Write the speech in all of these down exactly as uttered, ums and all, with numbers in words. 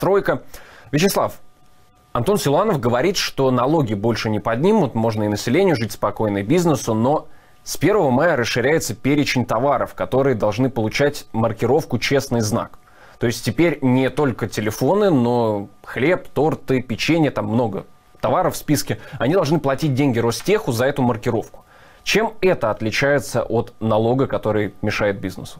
Тройка. Вячеслав, Антон Силуанов говорит, что налоги больше не поднимут, можно и населению жить спокойно, и бизнесу, но с первого мая расширяется перечень товаров, которые должны получать маркировку «Честный знак». То есть теперь не только телефоны, но хлеб, торты, печенье, там много товаров в списке, они должны платить деньги Ростеху за эту маркировку. Чем это отличается от налога, который мешает бизнесу?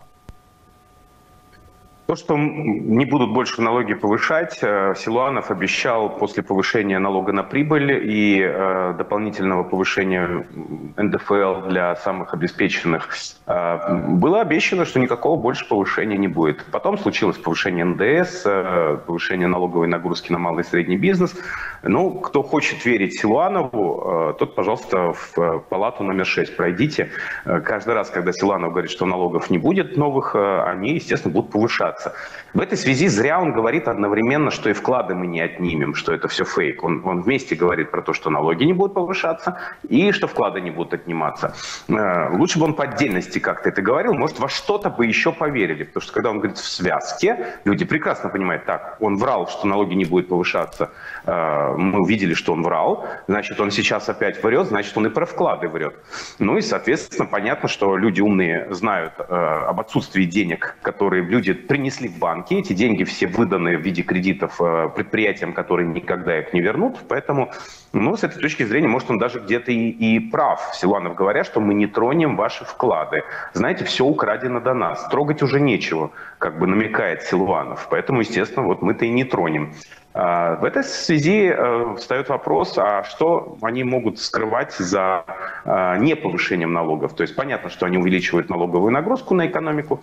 То, что не будут больше налоги повышать, Силуанов обещал после повышения налога на прибыль и э, дополнительного повышения эн дэ эф эл для самых обеспеченных. Э, было обещано, что никакого больше повышения не будет. Потом случилось повышение эн дэ эс, э, повышение налоговой нагрузки на малый и средний бизнес. Ну, кто хочет верить Силуанову, э, тот, пожалуйста, в палату номер шесть пройдите. Э, каждый раз, когда Силуанов говорит, что налогов не будет новых, э, они, естественно, будут повышаться. В этой связи зря он говорит одновременно, что и вклады мы не отнимем, что это все фейк. Он, он вместе говорит про то, что налоги не будут повышаться и что вклады не будут отниматься. Лучше бы он по отдельности как-то это говорил, может, во что-то бы еще поверили. Потому что когда он говорит в связке, люди прекрасно понимают, так, он врал, что налоги не будут повышаться. Мы увидели, что он врал, значит, он сейчас опять врет, значит, он и про вклады врет. Ну и, соответственно, понятно, что люди умные знают об отсутствии денег, которые люди принесли в банки. Эти деньги все выданы в виде кредитов предприятиям, которые никогда их не вернут. Поэтому, ну, с этой точки зрения, может, он даже где-то и, и прав. Силуанов говоря, что мы не тронем ваши вклады. Знаете, все украдено до нас. Трогать уже нечего, как бы намекает Силуанов. Поэтому, естественно, вот мы-то и не тронем. В этой связи встает вопрос, а что они могут скрывать за неповышением налогов? То есть понятно, что они увеличивают налоговую нагрузку на экономику,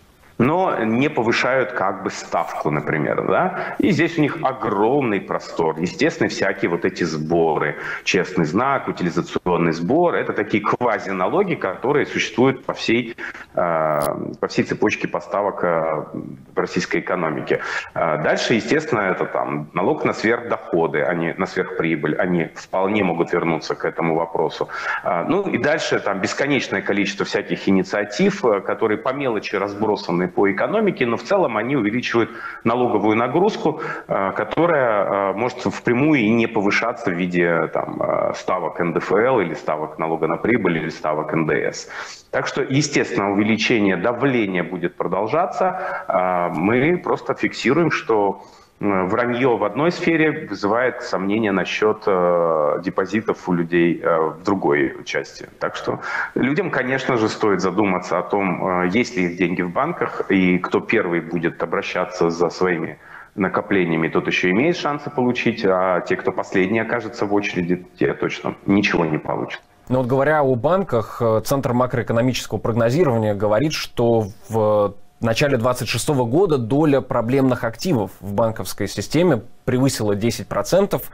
но не повышают как бы ставку, например, да, и здесь у них огромный простор. Естественно, всякие вот эти сборы, честный знак, утилизационный сбор, это такие квазиналоги, которые существуют по всей, э, по всей цепочке поставок э, в российской экономике. Э, дальше, естественно, это там налог на сверхдоходы, они, на сверхприбыль, они вполне могут вернуться к этому вопросу. Э, ну и дальше там бесконечное количество всяких инициатив, э, которые по мелочи разбросаны по экономике, но в целом они увеличивают налоговую нагрузку, которая может впрямую и не повышаться в виде там, ставок эн дэ эф эл или ставок налога на прибыль или ставок эн дэ эс. Так что, естественно, увеличение давления будет продолжаться. Мы просто фиксируем, что вранье в одной сфере вызывает сомнения насчет э, депозитов у людей э, в другой части. Так что людям, конечно же, стоит задуматься о том, э, есть ли их деньги в банках, и кто первый будет обращаться за своими накоплениями, тот еще имеет шансы получить, а те, кто последний окажется в очереди, те точно ничего не получат. Но вот говоря о банках, Центр макроэкономического прогнозирования говорит, что в В начале две тысячи двадцать шестого года доля проблемных активов в банковской системе превысила десять процентов.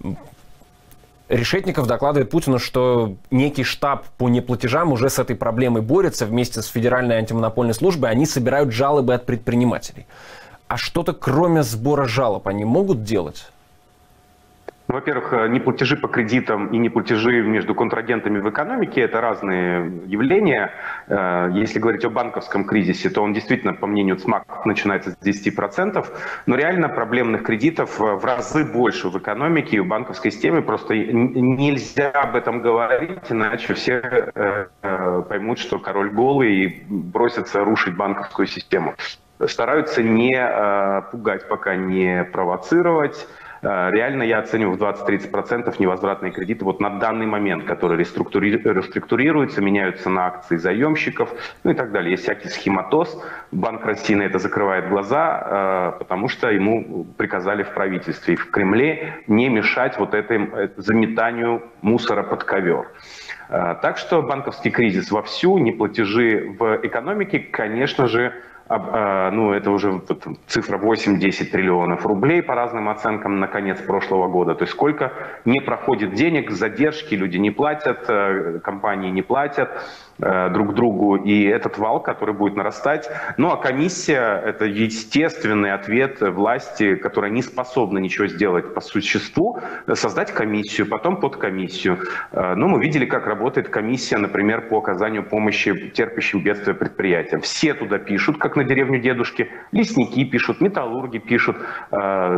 Решетников докладывает Путину, что некий штаб по неплатежам уже с этой проблемой борется вместе с Федеральной антимонопольной службой. Они собирают жалобы от предпринимателей. А что-то кроме сбора жалоб они могут делать? Во-первых, неплатежи по кредитам и неплатежи между контрагентами в экономике – это разные явления. Если говорить о банковском кризисе, то он действительно, по мнению ЦМАК, начинается с десяти процентов. Но реально проблемных кредитов в разы больше в экономике и в банковской системе. Просто нельзя об этом говорить, иначе все поймут, что король голый и бросятся рушить банковскую систему. Стараются не пугать, пока не провоцировать. Реально я оцениваю в двадцать-тридцать процентов невозвратные кредиты вот на данный момент, которые реструктурируются, меняются на акции заемщиков, ну и так далее. Есть всякий схематоз. Банк России на это закрывает глаза, потому что ему приказали в правительстве и в Кремле не мешать вот этому заметанию мусора под ковер. Так что банковский кризис вовсю, неплатежи в экономике, конечно же, ну, это уже цифра восемь-десять триллионов рублей по разным оценкам на конец прошлого года. То есть сколько не проходит денег, задержки, люди не платят, компании не платят. э, друг другу, и этот вал, который будет нарастать. Ну а комиссия – это естественный ответ власти, которая не способна ничего сделать по существу, создать комиссию, потом подкомиссию. Э, ну, мы видели, как работает комиссия, например, по оказанию помощи терпящим бедствия предприятиям. Все туда пишут, как на деревню дедушки, лесники пишут, металлурги пишут, э,